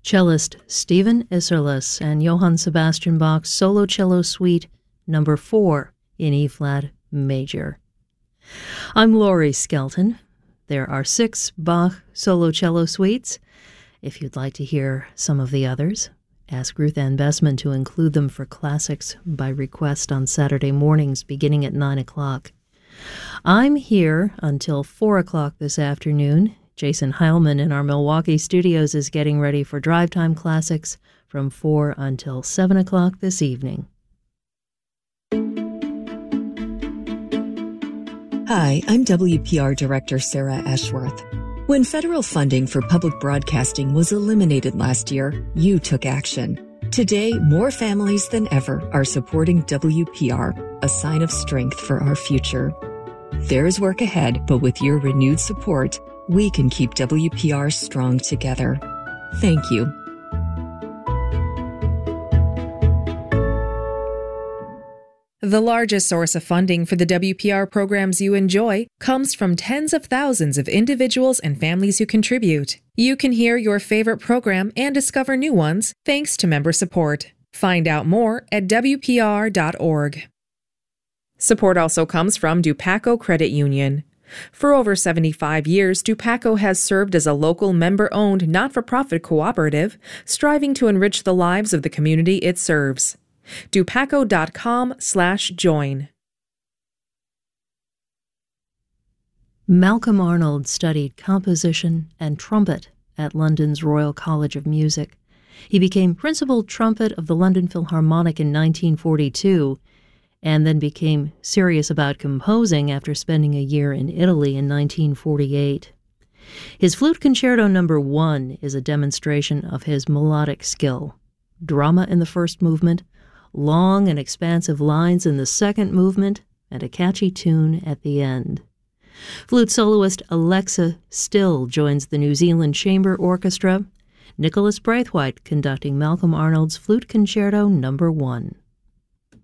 Cellist Stephen Isserlis and Johann Sebastian Bach's Solo Cello Suite No. 4 in E-flat major. I'm Laurie Skelton. There are 6 Bach solo cello suites. If you'd like to hear some of the others, ask Ruth Ann Bessman to include them for classics by request on Saturday mornings beginning at 9 o'clock. I'm here until 4 o'clock this afternoon. Jason Heilman in our Milwaukee studios is getting ready for Drive Time Classics from 4 until 7 o'clock this evening. Hi, I'm WPR Director Sarah Ashworth. When federal funding for public broadcasting was eliminated last year, you took action. Today, more families than ever are supporting WPR, a sign of strength for our future. There's work ahead, but with your renewed support, we can keep WPR strong together. Thank you. The largest source of funding for the WPR programs you enjoy comes from tens of thousands of individuals and families who contribute. You can hear your favorite program and discover new ones thanks to member support. Find out more at WPR.org. Support also comes from Dupaco Credit Union. For over 75 years, Dupaco has served as a local member-owned, not-for-profit cooperative, striving to enrich the lives of the community it serves. Dupaco.com/join. Malcolm Arnold studied composition and trumpet at London's Royal College of Music. He became principal trumpet of the London Philharmonic in 1942, and then became serious about composing after spending a year in Italy in 1948. His Flute Concerto No. 1 is a demonstration of his melodic skill. Drama in the first movement, long and expansive lines in the second movement, and a catchy tune at the end. Flute soloist Alexa Still joins the New Zealand Chamber Orchestra. Nicholas Braithwaite conducting Malcolm Arnold's Flute Concerto No. 1.